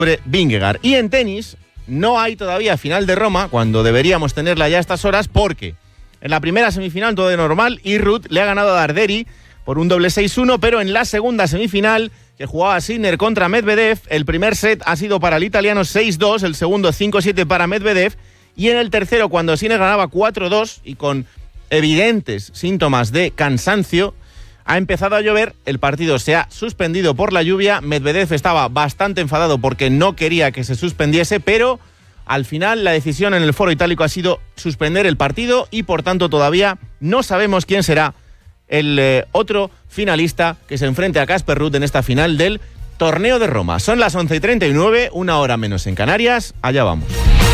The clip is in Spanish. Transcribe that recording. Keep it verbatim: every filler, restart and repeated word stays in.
sobre Vingegaard. Y en tenis no hay todavía final de Roma, cuando deberíamos tenerla ya a estas horas, porque en la primera semifinal todo de normal y Ruud le ha ganado a Darderi por un doble seis uno, pero en la segunda semifinal, que jugaba Sinner contra Medvedev, el primer set ha sido para el italiano seis dos, el segundo cinco siete para Medvedev, y en el tercero, cuando Sinner ganaba cuatro dos y con evidentes síntomas de cansancio, ha empezado a llover, el partido se ha suspendido por la lluvia. Medvedev estaba bastante enfadado porque no quería que se suspendiese, pero al final la decisión en el Foro Itálico ha sido suspender el partido y por tanto todavía no sabemos quién será el eh, otro finalista que se enfrente a Casper Ruud en esta final del Torneo de Roma. Son las once y treinta y nueve, una hora menos en Canarias, allá vamos.